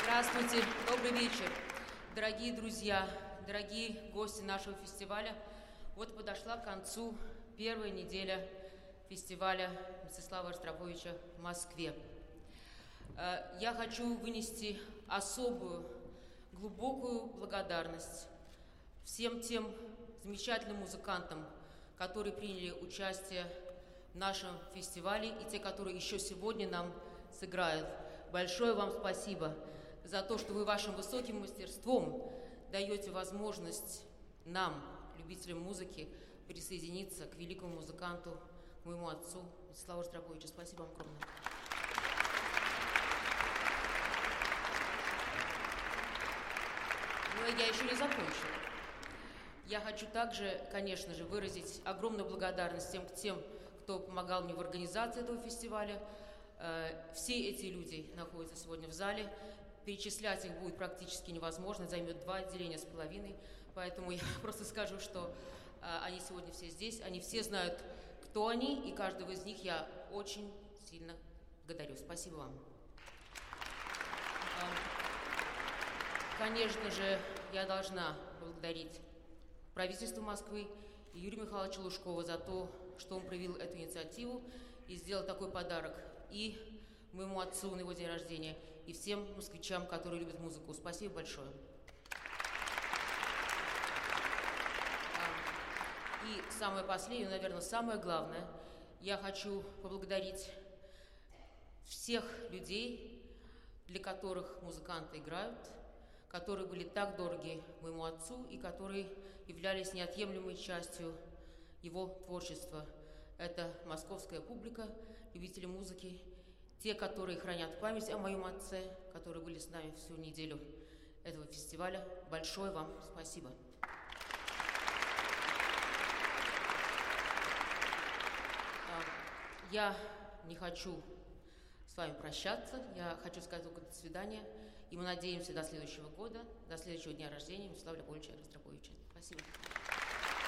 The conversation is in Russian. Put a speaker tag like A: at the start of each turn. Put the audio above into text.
A: Здравствуйте, добрый вечер, дорогие друзья, дорогие гости нашего фестиваля. Вот подошла к концу первая неделя фестиваля Мстислава Ростроповича в Москве. Я хочу вынести особую, глубокую благодарность всем тем замечательным музыкантам, которые приняли участие в нашем фестивале, и те, которые еще сегодня нам сыграют. Большое вам спасибо за то, что вы вашим высоким мастерством даете возможность нам, любителям музыки, присоединиться к великому музыканту, моему отцу Мстиславу Ростроповичу. Спасибо вам огромное. Но я еще не закончила. Я хочу также, конечно же, выразить огромную благодарность тем, кто помогал мне в организации этого фестиваля. Все эти люди находятся сегодня в зале. Перечислять их будет практически невозможно, займет 2 отделения с половиной. Поэтому я просто скажу, что они сегодня все здесь, они все знают, кто они, и каждого из них я очень сильно благодарю. Спасибо вам. Конечно же, я должна поблагодарить правительство Москвы и Юрия Михайловича Лужкова за то, что он проявил эту инициативу и сделал такой подарок и моему отцу на его день рождения, и всем москвичам, которые любят музыку. Спасибо большое. И самое последнее, наверное, самое главное, я хочу поблагодарить всех людей, для которых музыканты играют, которые были так дороги моему отцу и которые являлись неотъемлемой частью его творчества. Это московская публика, любители музыки, те, которые хранят память о моем отце, которые были с нами всю неделю этого фестиваля. Большое вам спасибо. Я не хочу с вами прощаться, я хочу сказать только до свидания, и мы надеемся до следующего года, до следующего дня рождения Мстислава Леопольдовича Ростроповича. Спасибо.